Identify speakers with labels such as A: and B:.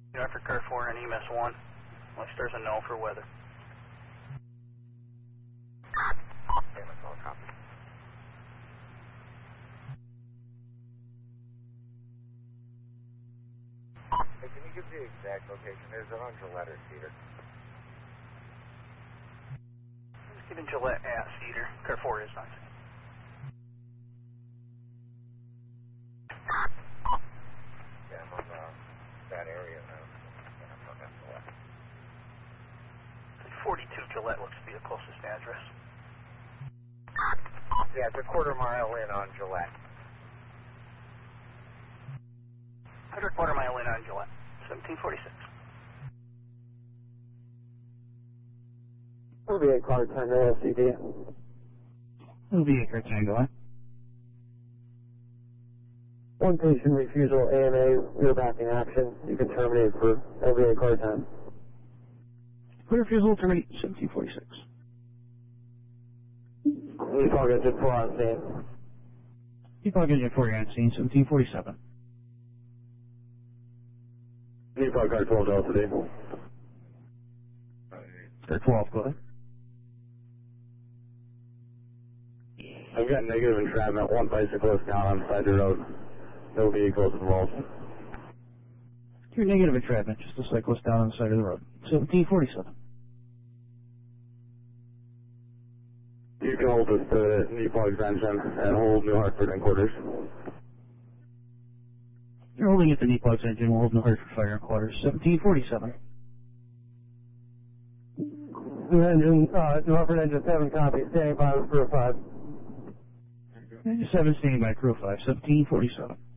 A: Norfolk Car 4 and EMS 1. Unless there's a no for weather.
B: Okay, that's all copy. Hey, can you give the exact location? There's it on Gillette or Cedar?
A: Let's get in Gillette at Cedar. Car 4 is on.
B: Yeah, I'm on that area now. Yeah, I'm on that Gillette.
A: 42 Gillette looks to be the closest address.
B: Yeah, it's a quarter mile in on Gillette.
A: 1/4 mile in on Gillette. 1746.
C: OVA car 10 LCD.
D: OVA car 10, go ahead.
C: One patient refusal AMA, rear backing action. You can terminate for OVA car 10.
D: Clear refusal, terminate 1746.
C: Default engine 4 on scene.
D: Default engine 4 on scene, 1747.
C: Default car 12 LCD.
D: Car 12, go ahead.
C: I've got negative entrapment, one bicyclist down on the side of the road. No vehicles involved.
D: Your negative entrapment, just a cyclist down on the side of the road. 1747.
C: You can hold this to NEPA extension and hold New Hartford in quarters.
D: You're holding it to NEPA extension, we'll hold New Hartford fire in quarters. 1747.
C: New Hartford engine 7 copy, standing by for 5.
D: Engine 7 standing by, crew 5, 1747.